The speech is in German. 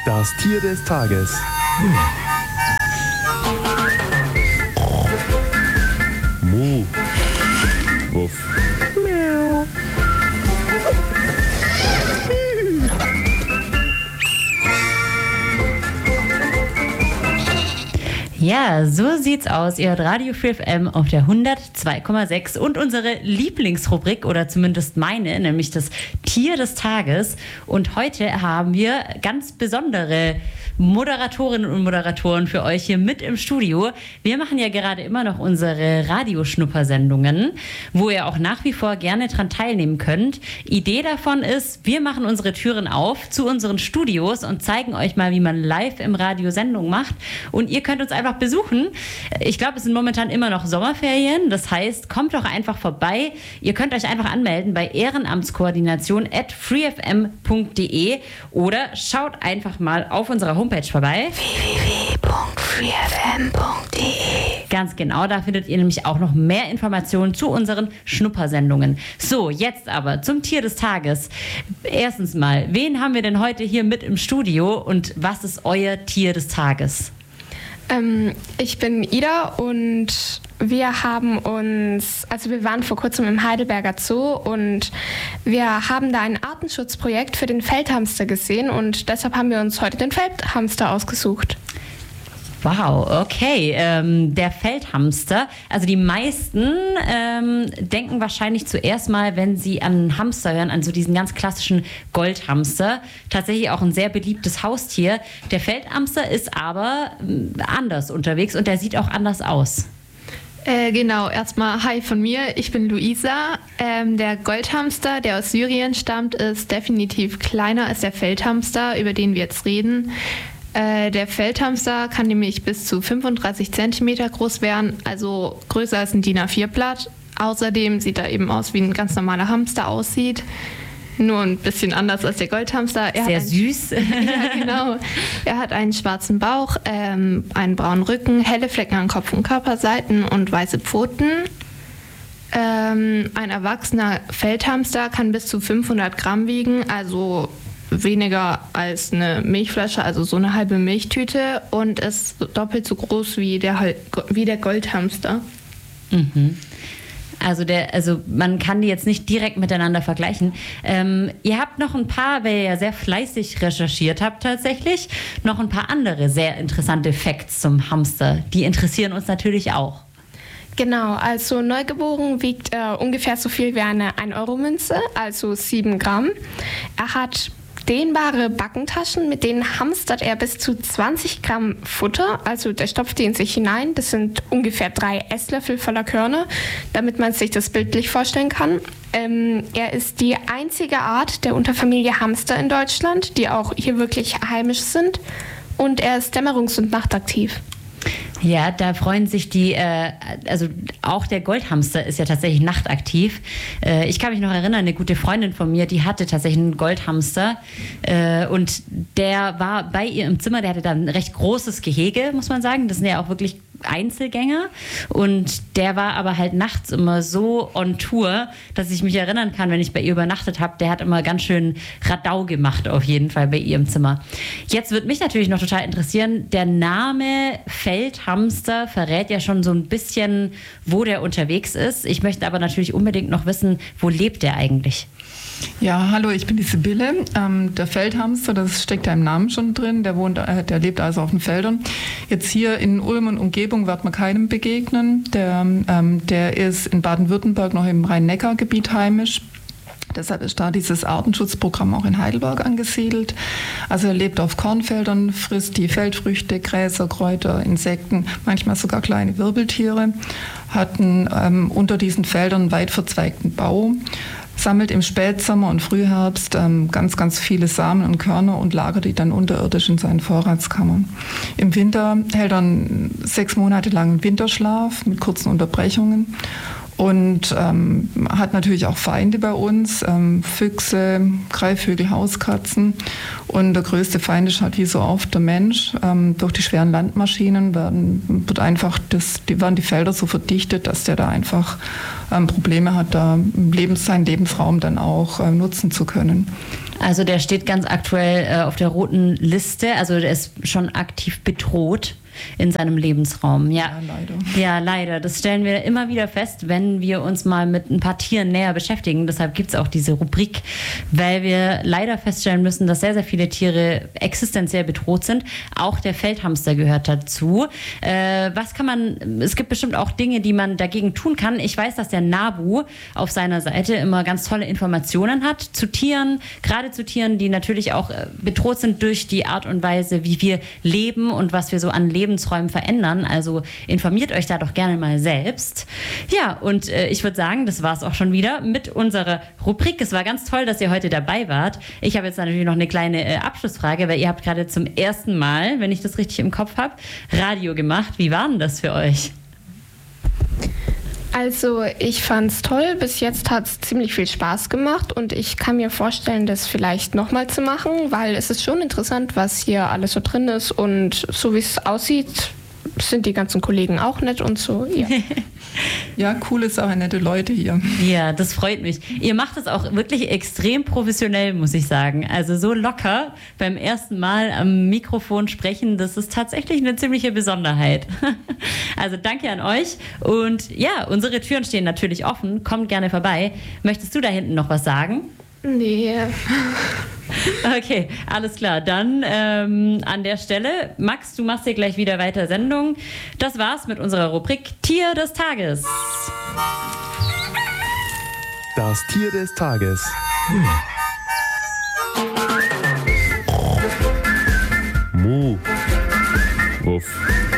Das Tier des Tages. Mu. Wuff. Miau. Ja, so sieht's aus. Ihr hört Radio Free FM auf der 102,6 und unsere Lieblingsrubrik, oder zumindest meine, nämlich das Tier des Tages. Und heute haben wir ganz besondere Moderatorinnen und Moderatoren für euch hier mit im Studio. Wir machen ja gerade immer noch unsere Radioschnuppersendungen, wo ihr auch nach wie vor gerne dran teilnehmen könnt. Idee davon ist, wir machen unsere Türen auf zu unseren Studios und zeigen euch mal, wie man live im Radio Sendung macht. Und ihr könnt uns einfach besuchen. Ich glaube, es sind momentan immer noch Sommerferien. Das heißt, kommt doch einfach vorbei. Ihr könnt euch einfach anmelden bei ehrenamtskoordination@freefm.de oder schaut einfach mal auf unserer Homepage vorbei. www.freefm.de. Ganz genau, da findet ihr nämlich auch noch mehr Informationen zu unseren Schnuppersendungen. So, jetzt aber zum Tier des Tages. Erstens mal, wen haben wir denn heute hier mit im Studio und was ist euer Tier des Tages? Ich bin Ida und wir waren vor kurzem im Heidelberger Zoo und wir haben da ein Artenschutzprojekt für den Feldhamster gesehen und deshalb haben wir uns heute den Feldhamster ausgesucht. Wow, okay. Der Feldhamster. Also die meisten denken wahrscheinlich zuerst mal, wenn sie an Hamster hören, an so diesen ganz klassischen Goldhamster. Tatsächlich auch ein sehr beliebtes Haustier. Der Feldhamster ist aber anders unterwegs und der sieht auch anders aus. Genau, erstmal hi von mir, ich bin Luisa. Der Goldhamster, der aus Syrien stammt, ist definitiv kleiner als der Feldhamster, über den wir jetzt reden. Der Feldhamster kann nämlich bis zu 35 cm groß werden, also größer als ein DIN A4-Blatt. Außerdem sieht er eben aus, wie ein ganz normaler Hamster aussieht. Nur ein bisschen anders als der Goldhamster. Sehr süß. Ja, genau. Er hat einen schwarzen Bauch, einen braunen Rücken, helle Flecken an Kopf und Körperseiten und weiße Pfoten. Ein erwachsener Feldhamster kann bis zu 500 Gramm wiegen, also weniger als eine Milchflasche, also so eine halbe Milchtüte, und ist doppelt so groß wie der Goldhamster. Mhm. Also man kann die jetzt nicht direkt miteinander vergleichen. Ihr habt noch ein paar, weil ihr ja sehr fleißig recherchiert habt tatsächlich, noch ein paar andere sehr interessante Facts zum Hamster. Die interessieren uns natürlich auch. Genau, also neugeboren wiegt er ungefähr so viel wie eine 1-Euro-Münze, also 7 Gramm. Er hat dehnbare Backentaschen, mit denen hamstert er bis zu 20 Gramm Futter, also der stopft die in sich hinein. Das sind ungefähr 3 Esslöffel voller Körner, damit man sich das bildlich vorstellen kann. Er ist die einzige Art der Unterfamilie Hamster in Deutschland, die auch hier wirklich heimisch sind, und er ist dämmerungs- und nachtaktiv. Ja, da freuen sich also auch der Goldhamster ist ja tatsächlich nachtaktiv. Ich kann mich noch erinnern, eine gute Freundin von mir, die hatte tatsächlich einen Goldhamster und der war bei ihr im Zimmer, der hatte dann ein recht großes Gehege, muss man sagen. Das sind ja auch wirklich Einzelgänger und der war aber halt nachts immer so on Tour, dass ich mich erinnern kann, wenn ich bei ihr übernachtet habe, der hat immer ganz schön Radau gemacht auf jeden Fall bei ihr im Zimmer. Jetzt wird mich natürlich noch total interessieren, der Name Feldhamster verrät ja schon so ein bisschen, wo der unterwegs ist. Ich möchte aber natürlich unbedingt noch wissen, wo lebt der eigentlich? Ja, hallo, ich bin die Sibylle. Der Feldhamster, das steckt ja im Namen schon drin, der lebt also auf den Feldern. Jetzt hier in Ulm und Umgebung wird man keinem begegnen. Der ist in Baden-Württemberg noch im Rhein-Neckar-Gebiet heimisch. Deshalb ist da dieses Artenschutzprogramm auch in Heidelberg angesiedelt. Also er lebt auf Kornfeldern, frisst die Feldfrüchte, Gräser, Kräuter, Insekten, manchmal sogar kleine Wirbeltiere, hat unter diesen Feldern weit verzweigten Bau, sammelt im Spätsommer und Frühherbst ganz, ganz viele Samen und Körner und lagert die dann unterirdisch in seinen Vorratskammern. Im Winter hält er 6 Monate lang einen Winterschlaf mit kurzen Unterbrechungen und hat natürlich auch Feinde bei uns, Füchse, Greifvögel, Hauskatzen. Und der größte Feind ist halt wie so oft der Mensch. Durch die schweren Landmaschinen werden die Felder so verdichtet, dass der da einfach Probleme hat, da seinen Lebensraum dann auch nutzen zu können. Also der steht ganz aktuell auf der roten Liste, also der ist schon aktiv bedroht in seinem Lebensraum. Ja, leider. Ja, leider. Das stellen wir immer wieder fest, wenn wir uns mal mit ein paar Tieren näher beschäftigen. Deshalb gibt es auch diese Rubrik, weil wir leider feststellen müssen, dass sehr, sehr viele Tiere existenziell bedroht sind. Auch der Feldhamster gehört dazu. Es gibt bestimmt auch Dinge, die man dagegen tun kann. Ich weiß, dass der NABU auf seiner Seite immer ganz tolle Informationen hat zu Tieren, gerade zu Tieren, die natürlich auch bedroht sind durch die Art und Weise, wie wir leben und was wir so an Lebensräumen verändern. Also informiert euch da doch gerne mal selbst. Ja, und ich würde sagen, das war es auch schon wieder mit unserer Rubrik. Es war ganz toll, dass ihr heute dabei wart. Ich habe jetzt natürlich noch eine kleine Abschlussfrage, weil ihr habt gerade zum ersten Mal, wenn ich das richtig im Kopf habe, Radio gemacht. Wie war denn das für euch? Also ich fand's toll. Bis jetzt hat's ziemlich viel Spaß gemacht und ich kann mir vorstellen, das vielleicht nochmal zu machen, weil es ist schon interessant, was hier alles so drin ist und so wie es aussieht, sind die ganzen Kollegen auch nett und so. Ja, ja, coole Sache, nette Leute hier. Ja, das freut mich. Ihr macht es auch wirklich extrem professionell, muss ich sagen. Also so locker beim ersten Mal am Mikrofon sprechen, das ist tatsächlich eine ziemliche Besonderheit. Also danke an euch. Und ja, unsere Türen stehen natürlich offen. Kommt gerne vorbei. Möchtest du da hinten noch was sagen? Nee. Okay, alles klar. Dann an der Stelle, Max, du machst hier gleich wieder weiter Sendung. Das war's mit unserer Rubrik Tier des Tages. Das Tier des Tages. Mu. Wuff.